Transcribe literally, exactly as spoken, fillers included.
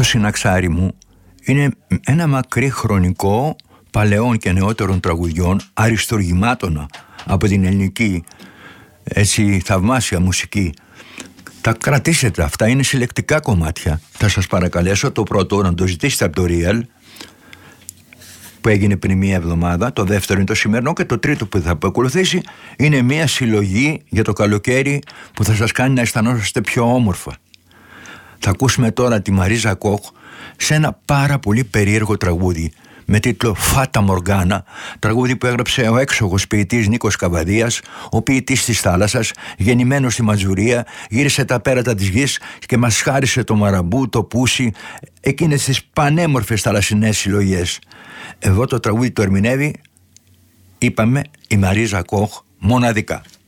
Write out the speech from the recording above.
συναξάρι μου είναι ένα μακρύ χρονικό παλαιών και νεότερων τραγουδιών, αριστουργημάτων από την ελληνική έτσι θαυμάσια μουσική. Τα κρατήσετε, αυτά είναι συλλεκτικά κομμάτια. Θα σας παρακαλέσω το πρώτο να το ζητήσετε από το Real, που έγινε πριν μία εβδομάδα. Το δεύτερο είναι το σημερινό και το τρίτο που θα ακολουθήσει είναι μία συλλογή για το καλοκαίρι που θα σας κάνει να αισθανόσαστε πιο όμορφα. Θα ακούσουμε τώρα τη Μαρίζα Κοχ σε ένα πάρα πολύ περίεργο τραγούδι με τίτλο Φάτα Μοργάνα, τραγούδι που έγραψε ο έξοχος ποιητής Νίκος Καβαδίας, ο ποιητής της θάλασσας, γεννημένος στη Ματζουρία, γύρισε τα πέρατα της γης και μας χάρισε το μαραμπού, το πούσι, εκείνες τις πανέμορφες θαλασσινές συλλογές. Εδώ το τραγούδι το ερμηνεύει, είπαμε, η Μαρίζα Κοχ μοναδικά.